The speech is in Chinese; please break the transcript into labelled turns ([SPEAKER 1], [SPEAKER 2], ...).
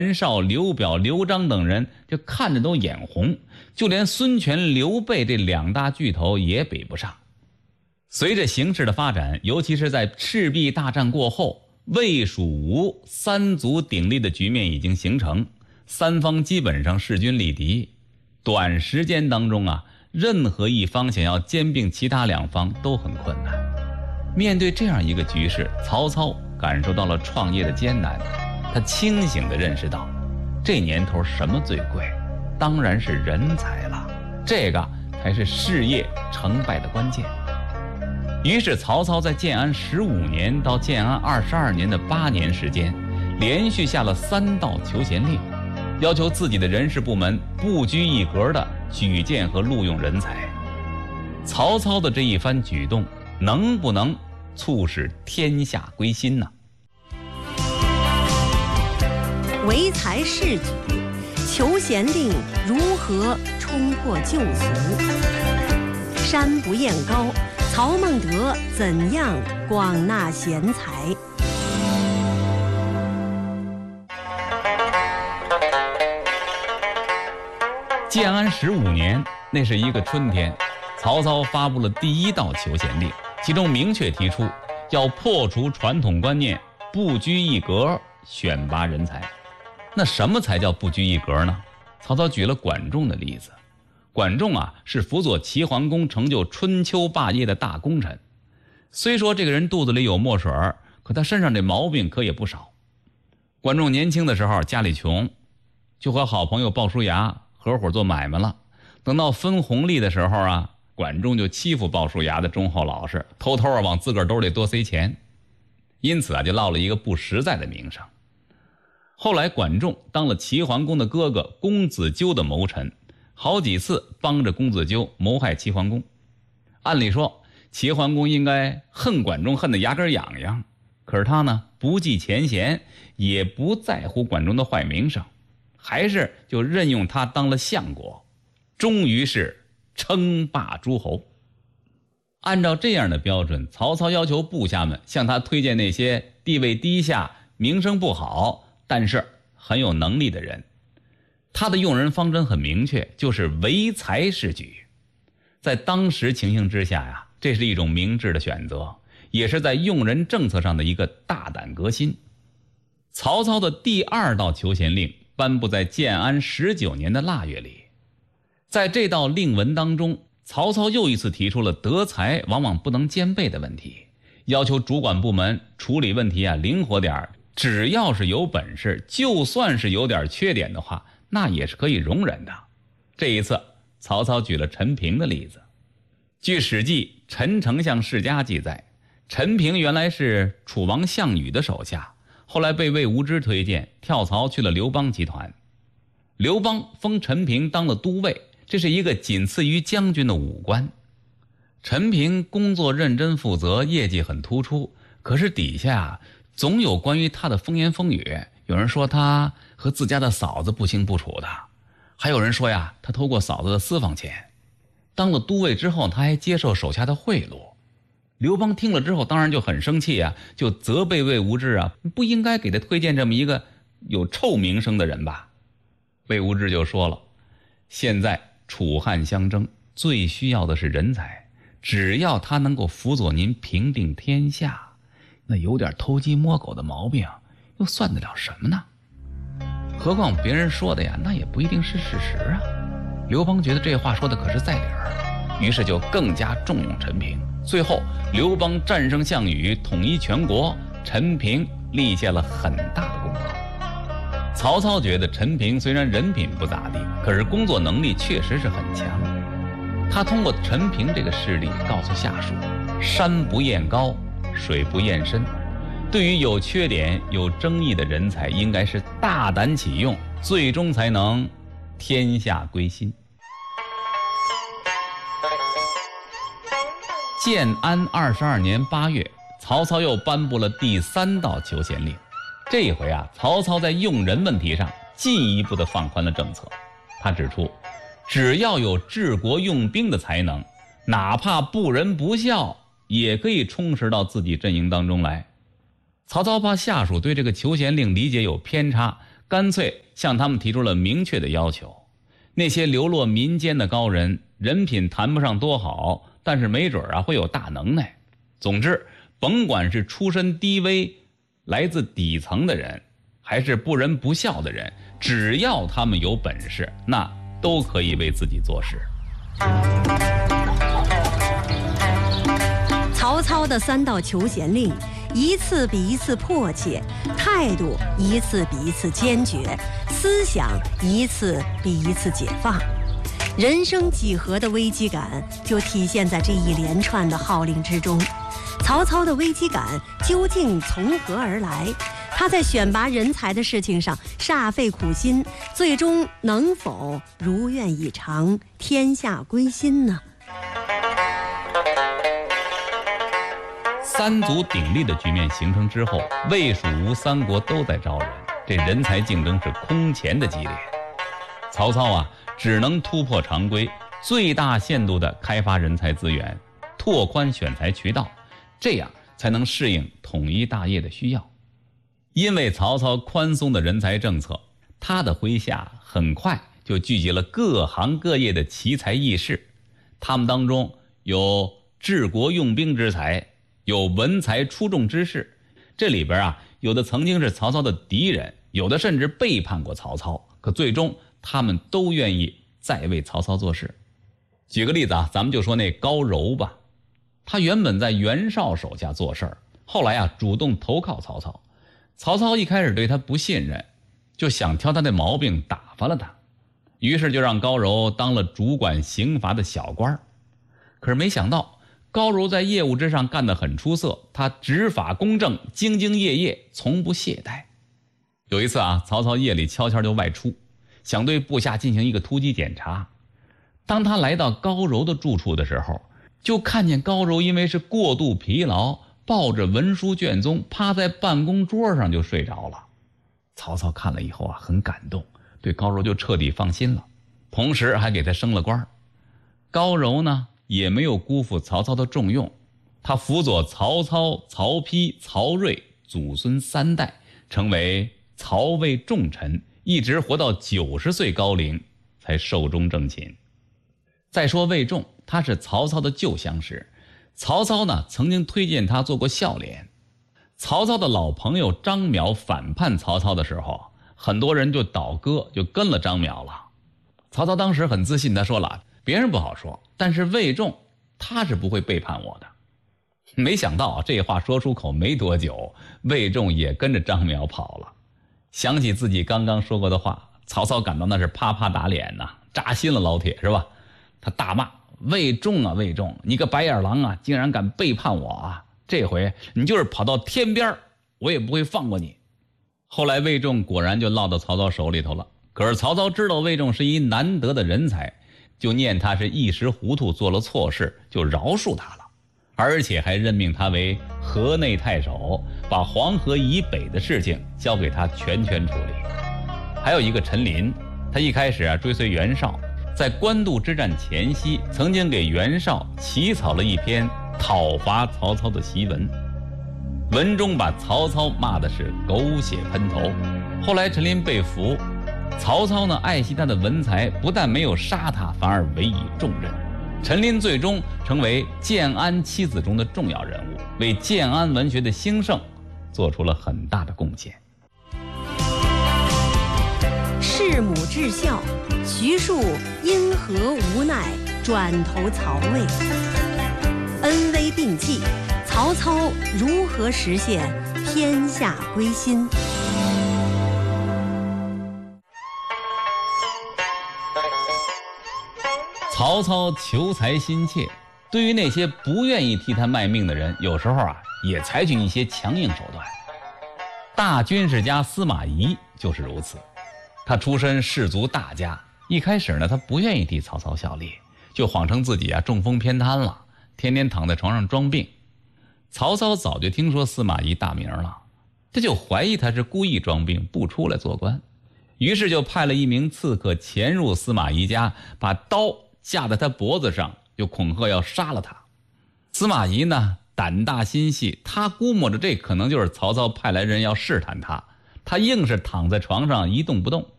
[SPEAKER 1] 袁绍、刘表、刘璋等人就看着都眼红，就连孙权、刘备这两大巨头也比不上。随着形势的发展，尤其是在赤壁大战过后，魏、蜀、吴三足鼎立的局面已经形成，三方基本上势均力敌。短时间当中啊，任何一方想要兼并其他两方都很困难。面对这样一个局势，曹操感受到了创业的艰难，他清醒地认识到，这年头什么最贵？当然是人才了，这个才是事业成败的关键。于是曹操在建安15年到建安22年的8年时间，连续下了3道求贤令，要求自己的人事部门不拘一格地举荐和录用人才。曹操的这一番举动，能不能促使天下归心呢？
[SPEAKER 2] 唯才是举，求贤令如何冲破旧俗？山不厌高，曹孟德怎样广纳贤才？
[SPEAKER 1] 建安15年，那是一个春天，曹操发布了第1道求贤令，其中明确提出要破除传统观念，不拘一格选拔人才。那什么才叫不拘一格呢？曹操举了管仲的例子。管仲啊，是辅佐齐桓公成就春秋霸业的大功臣。虽说这个人肚子里有墨水，可他身上这毛病可也不少。管仲年轻的时候家里穷，就和好朋友鲍叔牙合伙做买卖了。等到分红利的时候啊，管仲就欺负鲍叔牙的忠厚老实，偷偷往自个儿兜里多塞钱，因此啊，就落了一个不实在的名声。后来管仲当了齐桓公的哥哥公子纠的谋臣，好几次帮着公子纠谋害齐桓公。按理说齐桓公应该恨管仲恨得牙根痒痒，可是他呢，不计前嫌，也不在乎管仲的坏名声，还是就任用他当了相国，终于是称霸诸侯。按照这样的标准，曹操要求部下们向他推荐那些地位低下、名声不好但是很有能力的人。他的用人方针很明确，就是唯才是举。在当时情形之下呀，这是一种明智的选择，也是在用人政策上的一个大胆革新。曹操的第2道求贤令颁布在建安19年的腊月里。在这道令文当中，曹操又一次提出了德才往往不能兼备的问题，要求主管部门处理问题啊灵活点，只要是有本事，就算是有点缺点的话，那也是可以容忍的。这一次曹操举了陈平的例子。据《史记·陈丞相世家》记载，陈平原来是楚王项羽的手下，后来被魏无知推荐，跳槽去了刘邦集团。刘邦封陈平当了都尉，这是一个仅次于将军的武官。陈平工作认真负责，业绩很突出，可是底下总有关于他的风言风语，有人说他和自家的嫂子不清不楚的，还有人说呀，他偷过嫂子的私房钱。当了都尉之后，他还接受手下的贿赂。刘邦听了之后当然就很生气啊，就责备魏无知啊，不应该给他推荐这么一个有臭名声的人吧。魏无知就说了，现在楚汉相争，最需要的是人才，只要他能够辅佐您平定天下，那有点偷鸡摸狗的毛病又算得了什么呢？何况别人说的呀，那也不一定是事实啊。刘邦觉得这话说的可是在理儿，于是就更加重用陈平。最后刘邦战胜项羽，统一全国，陈平立下了很大的功劳。曹操觉得陈平虽然人品不咋地，可是工作能力确实是很强。他通过陈平这个事例告诉下属，山不厌高，水不厌深，对于有缺点有争议的人才，应该是大胆启用，最终才能天下归心。建安22年8月，曹操又颁布了第3道求贤令。这一回啊，曹操在用人问题上进一步的放宽了政策。他指出，只要有治国用兵的才能，哪怕不仁不孝，也可以充实到自己阵营当中来。曹操怕下属对这个求贤令理解有偏差， 干脆向他们提出了明确的要求。那些流落民间的高人，人品谈不上多好，但是没准会有大能耐。总之，甭管是出身低微、来自底层的人，还是不仁不孝的人，只要他们有本事，那都可以为自己做事。
[SPEAKER 2] 曹操的3道求贤令，一次比一次迫切，态度一次比一次坚决，思想一次比一次解放。人生几何的危机感就体现在这一连串的号令之中。曹操的危机感究竟从何而来？他在选拔人才的事情上煞费苦心，最终能否如愿以偿，天下归心呢？
[SPEAKER 1] 三足鼎立的局面形成之后，魏蜀吴3国都在招人，这人才竞争是空前的激烈。曹操只能突破常规，最大限度地开发人才资源，拓宽选材渠道，这样才能适应统一大业的需要。因为曹操宽松的人才政策，他的麾下很快就聚集了各行各业的奇才异士，他们当中有治国用兵之才，有文才出众之士。这里边有的曾经是曹操的敌人，有的甚至背叛过曹操，可最终他们都愿意再为曹操做事。举个例子咱们就说那高柔吧，他原本在袁绍手下做事儿，后来主动投靠曹操。曹操一开始对他不信任，就想挑他的毛病打发了他，于是就让高柔当了主管刑罚的小官。可是没想到高柔在业务之上干得很出色，他执法公正，兢兢业业，从不懈怠。有一次曹操夜里悄悄就外出，想对部下进行一个突击检查。当他来到高柔的住处的时候，就看见高柔因为是过度疲劳，抱着文书卷宗趴在办公桌上就睡着了。曹操看了以后很感动，对高柔就彻底放心了，同时还给他升了官。高柔呢也没有辜负曹操的重用，他辅佐曹操、曹丕、曹睿祖孙3代，成为曹魏重臣，一直活到90岁高龄才寿终正寝。再说魏仲，他是曹操的旧相识，曹操呢曾经推荐他做过孝廉。曹操的老朋友张邈反叛曹操的时候，很多人就倒戈，就跟了张邈了。曹操当时很自信，他说了，别人不好说，但是魏仲他是不会背叛我的。没想到这话说出口没多久，魏仲也跟着张邈跑了。想起自己刚刚说过的话，曹操感到那是啪啪打脸扎心了老铁是吧？他大骂，魏仲魏仲，你个白眼狼竟然敢背叛我这回你就是跑到天边，我也不会放过你。后来魏仲果然就落到曹操手里头了。可是曹操知道魏仲是一难得的人才，就念他是一时糊涂做了错事，就饶恕他了，而且还任命他为河内太守，把黄河以北的事情交给他全权处理。还有一个陈琳，他一开始追随袁绍，在官渡之战前夕曾经给袁绍起草了一篇讨伐曹操的檄文，文中把曹操骂的是狗血喷头。后来陈琳被俘，曹操呢爱惜他的文才，不但没有杀他，反而委以重任。陈琳最终成为建安七子中的重要人物，为建安文学的兴盛做出了很大的贡献。
[SPEAKER 2] 弑母至孝，徐庶因何无奈转投曹魏？恩威并济，曹操如何实现天下归心？
[SPEAKER 1] 曹操求才心切，对于那些不愿意替他卖命的人，有时候也采取一些强硬手段。大军事家司马懿就是如此。他出身士族大家，一开始呢他不愿意替曹操效力，就谎称自己中风偏瘫了，天天躺在床上装病。曹操早就听说司马懿大名了，他就怀疑他是故意装病不出来做官，于是就派了一名刺客潜入司马懿家，把刀架在他脖子上，就恐吓要杀了他。司马懿呢胆大心细，他估摸着这可能就是曹操派来人要试探他他硬是躺在床上一动不动。